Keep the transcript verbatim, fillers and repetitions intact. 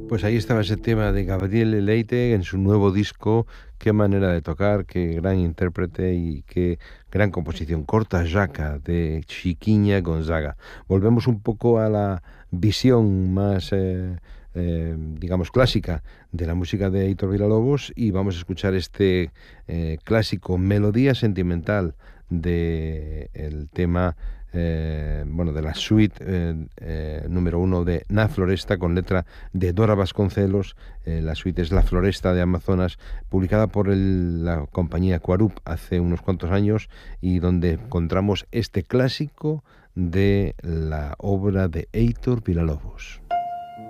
Pues ahí estaba ese tema de Gabriel Leite en su nuevo disco. Qué manera de tocar, qué gran intérprete y qué gran composición. Corta Jaca de Chiquiña Gonzaga. Volvemos un poco a la visión más, eh, eh, digamos, clásica de la música de Heitor Villa-Lobos y vamos a escuchar este eh, clásico Melodía Sentimental de el tema eh, bueno, de la suite eh, eh, número uno de Na Floresta, con letra de Dora Vasconcelos. Eh, la suite es La Floresta de Amazonas, publicada por el- la compañía Cuarup hace unos cuantos años, y donde encontramos este clásico de la obra de Heitor Villa-Lobos.